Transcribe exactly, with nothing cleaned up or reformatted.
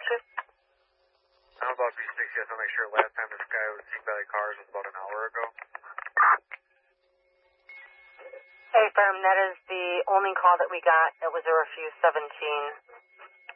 you? I'm about B six, yes, I'll make sure last time this guy was seen by the cars was about an hour ago. Hey, firm, that is the only call that we got. It was a refuse seventeen.